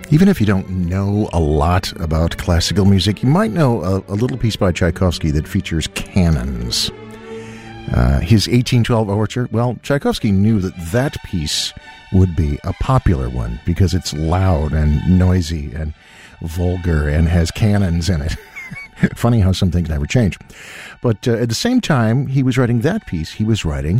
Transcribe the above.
Even if you don't know a lot about classical music, you might know a little piece by Tchaikovsky that features cannons. His 1812 overture, well, Tchaikovsky knew that piece would be a popular one because it's loud and noisy and vulgar and has cannons in it. Funny how some things never change. But at the same time he was writing that piece, he was writing